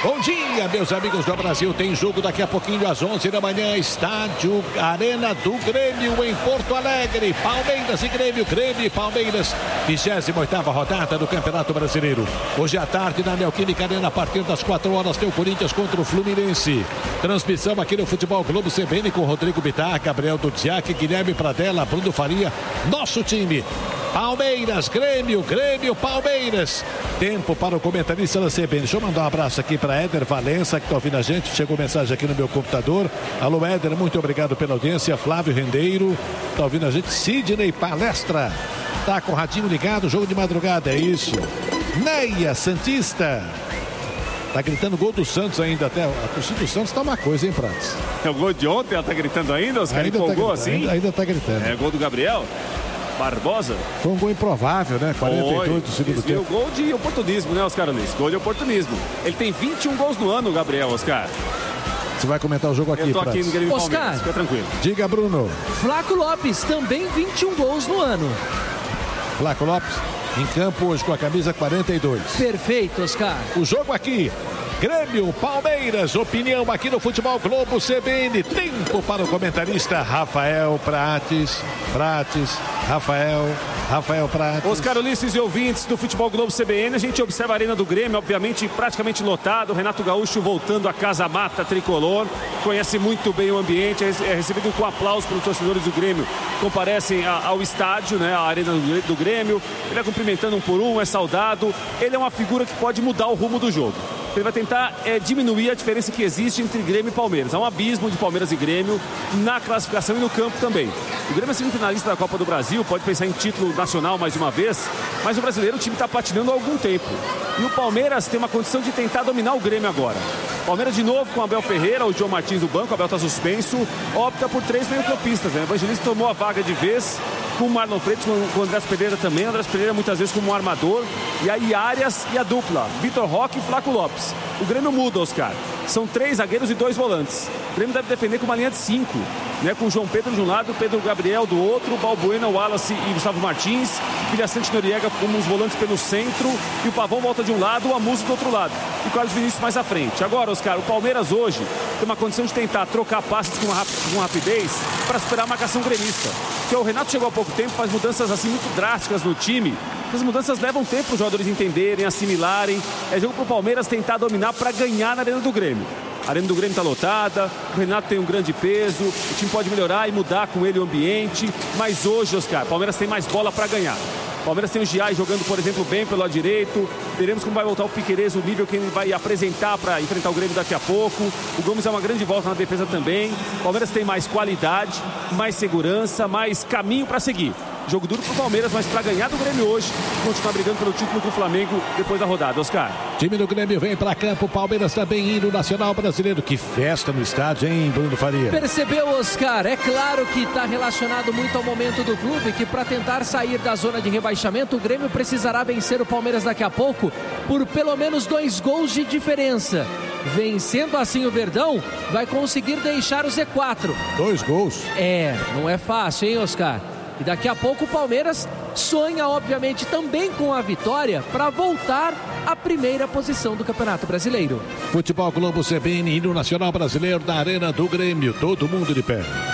Bom dia, meus amigos do Brasil. Tem jogo daqui a pouquinho às 11 da manhã. Estádio Arena do Grêmio em Porto Alegre. Palmeiras e Grêmio, Grêmio e Palmeiras. 28ª rodada do Campeonato Brasileiro. Hoje à tarde na Neoquímica Arena, a partir das 4 horas, tem o Corinthians contra o Fluminense. Transmissão aqui no Futebol Globo CBN com Rodrigo Bittar, Gabriel Dudziak, Guilherme Pradella, Bruno Faria. Nosso time. Palmeiras, Grêmio, Grêmio, Palmeiras. Tempo para o comentarista da CBN. Deixa eu mandar um abraço aqui para Éder Valença, que está ouvindo a gente. Chegou mensagem aqui no meu computador. Alô, Éder, muito obrigado pela audiência. Flávio Rendeiro, está ouvindo a gente. Sidney Palestra, tá com o radinho ligado. Jogo de madrugada, é isso. Neia Santista. Tá gritando gol do Santos ainda, até a torcida do Santos tá uma coisa, hein, Prates? É o gol de ontem, ela tá gritando ainda? Os caras empolgou assim? Ainda tá gritando. É gol do Gabriel Barbosa? Foi um gol improvável, né? 42 do segundo tempo. O gol de oportunismo, né, Oscar Ulisses? Gol de oportunismo. Ele tem 21 gols no ano, Gabriel, Oscar. Você vai comentar o jogo aqui, Eu tô aqui no Grêmio Oscar, Palmeiras, fica tranquilo. Diga, Bruno. Flaco Lopes, também 21 gols no ano. Flaco Lopes, em campo hoje com a camisa 42. Perfeito, Oscar. O jogo aqui, Grêmio, Palmeiras, opinião aqui no Futebol Globo CBN. Tempo para o comentarista Rafael Prates. Rafael Prates. Oscar Ulisses e ouvintes do Futebol Globo CBN, a gente observa a Arena do Grêmio, obviamente praticamente lotado. Renato Gaúcho voltando à Casa Mata Tricolor, conhece muito bem o ambiente, é recebido com aplausos pelos torcedores do Grêmio, comparecem ao estádio, né, a Arena do Grêmio. Ele vai cumprimentando um por um, é saudado. Ele é uma figura que pode mudar o rumo do jogo. Ele vai tentar diminuir a diferença que existe entre Grêmio e Palmeiras. Há um abismo de Palmeiras e Grêmio na classificação e no campo também. O Grêmio é semifinalista da Copa do Brasil, pode pensar em título nacional mais uma vez, mas o brasileiro, o time está patinando há algum tempo. E o Palmeiras tem uma condição de tentar dominar o Grêmio agora. Palmeiras de novo com o Abel Ferreira, o João Martins do banco, o Abel está suspenso, opta por 3 meio-campistas. Né? O Evangelista tomou a vaga de vez, com o Marlon Freitas, com o Andrés Pereira também. O Andrés Pereira muitas vezes como um armador. E aí Arias e a dupla, Vitor Roque e Flaco Lopes. O Grêmio muda, Oscar. São 3 zagueiros e 2 volantes. O Grêmio deve defender com uma linha de 5. Né, com o João Pedro de um lado, Pedro Gabriel do outro, Balbuena, Wallace e Gustavo Martins, Vilhaçante Noriega como os volantes pelo centro, e o Pavão volta de um lado, o Amuso do outro lado, e o Carlos Vinícius mais à frente. Agora, Oscar, o Palmeiras hoje tem uma condição de tentar trocar passes com rapidez para superar a marcação gremista. Porque o Renato chegou há pouco tempo, faz mudanças assim muito drásticas no time. As mudanças levam tempo para os jogadores entenderem, assimilarem. É jogo para o Palmeiras tentar dominar para ganhar na Arena do Grêmio. A Arena do Grêmio está lotada, o Renato tem um grande peso, o time pode melhorar e mudar com ele o ambiente, mas hoje, Oscar, o Palmeiras tem mais bola para ganhar. O Palmeiras tem o Giai jogando, por exemplo, bem pelo lado direito, veremos como vai voltar o Piquerez, o nível que ele vai apresentar para enfrentar o Grêmio daqui a pouco. O Gomes é uma grande volta na defesa também. O Palmeiras tem mais qualidade, mais segurança, mais caminho para seguir. Jogo duro pro Palmeiras, mas para ganhar do Grêmio hoje, continuar brigando pelo título com o Flamengo depois da rodada. Oscar. Time do Grêmio vem para campo, Palmeiras também indo, Nacional Brasileiro. Que festa no estádio, hein, Bruno Faria? Percebeu, Oscar? É claro que está relacionado muito ao momento do clube, que para tentar sair da zona de rebaixamento, o Grêmio precisará vencer o Palmeiras daqui a pouco por pelo menos 2 gols de diferença. Vencendo assim o Verdão, vai conseguir deixar o Z4. 2 gols? Não é fácil, hein, Oscar? E daqui a pouco o Palmeiras sonha, obviamente, também com a vitória para voltar à primeira posição do Campeonato Brasileiro. Futebol Globo CBN, hino nacional brasileiro da Arena do Grêmio. Todo mundo de pé.